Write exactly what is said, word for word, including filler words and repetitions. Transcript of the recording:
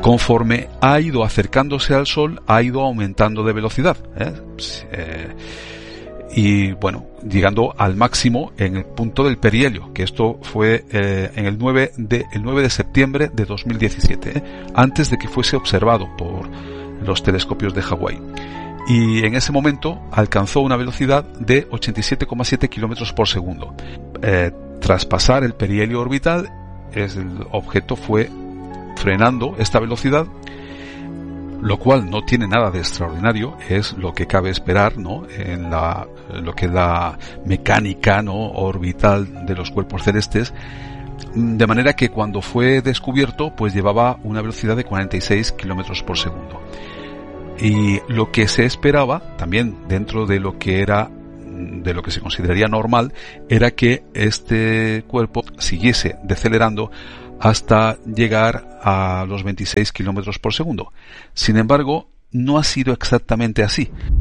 Conforme ha ido acercándose al Sol, ha ido aumentando de velocidad, ¿eh? Eh, y bueno, llegando al máximo en el punto del perihelio, que esto fue eh, en el nueve de, el nueve de septiembre de dos mil diecisiete, ¿eh? antes de que fuese observado por los telescopios de Hawái. Y en ese momento alcanzó una velocidad de ochenta y siete coma siete kilómetros por segundo. Eh, tras pasar el perihelio orbital, es, el objeto fue frenando esta velocidad, lo cual no tiene nada de extraordinario, es lo que cabe esperar, ¿no?, en la, lo que es la mecánica, ¿no?, orbital de los cuerpos celestes, de manera que cuando fue descubierto, pues llevaba una velocidad de cuarenta y seis kilómetros por segundo. Y lo que se esperaba, también dentro de lo que era, de lo que se consideraría normal, era que este cuerpo siguiese decelerando hasta llegar a los veintiséis kilómetros por segundo. Sin embargo, no ha sido exactamente así.